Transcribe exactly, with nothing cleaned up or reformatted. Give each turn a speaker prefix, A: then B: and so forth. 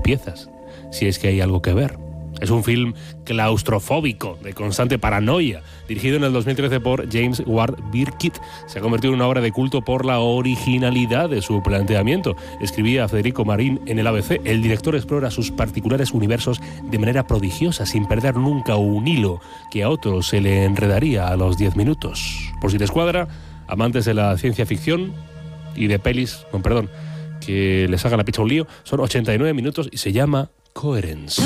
A: piezas, si es que hay algo que ver. Es un film claustrofóbico, de constante paranoia, dirigido en el dos mil trece por James Ward Birkitt. Se ha convertido en una obra de culto por la originalidad de su planteamiento. Escribía Federico Marín en el A B C: el director explora sus particulares universos de manera prodigiosa, sin perder nunca un hilo que a otro se le enredaría a los diez minutos. Por si te escuadra, amantes de la ciencia ficción y de pelis, con perdón, que les haga la picha un lío, son ochenta y nueve minutos y se llama Coherence.